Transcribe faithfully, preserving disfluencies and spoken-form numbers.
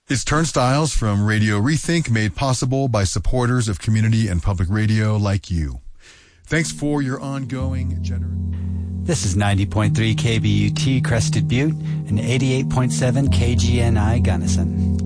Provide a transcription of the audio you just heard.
It's Turnstiles from Radio Rethink, made possible by supporters of community and public radio like you. Thanks for your ongoing generous... This is ninety point three K B U T Crested Butte and eighty-eight point seven K G N I Gunnison.